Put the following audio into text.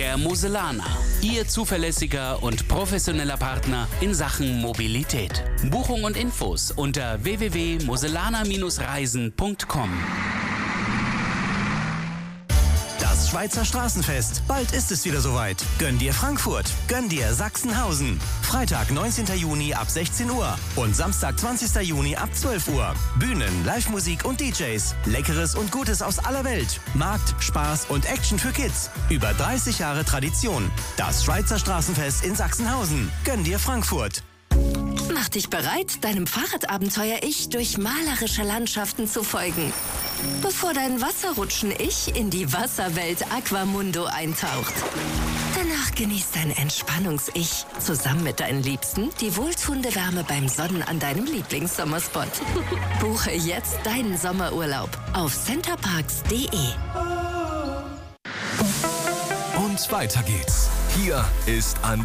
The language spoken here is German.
Der Moselaner, Ihr zuverlässiger und professioneller Partner in Sachen Mobilität. Buchung und Infos unter www.moselaner-reisen.com. Das Schweizer Straßenfest. Bald ist es wieder soweit. Gönn dir Frankfurt. Gönn dir Sachsenhausen. Freitag, 19. Juni ab 16 Uhr und Samstag, 20. Juni ab 12 Uhr. Bühnen, Live-Musik und DJs. Leckeres und Gutes aus aller Welt. Markt, Spaß und Action für Kids. Über 30 Jahre Tradition. Das Schweizer Straßenfest in Sachsenhausen. Gönn dir Frankfurt. Mach dich bereit, deinem Fahrradabenteuer-Ich durch malerische Landschaften zu folgen. Bevor dein Wasserrutschen-Ich in die Wasserwelt Aquamundo eintaucht. Danach genießt dein Entspannungs-Ich zusammen mit deinen Liebsten die wohltuende Wärme beim Sonnen an deinem Lieblingssommerspot. Buche jetzt deinen Sommerurlaub auf centerparks.de. Und weiter geht's. Hier ist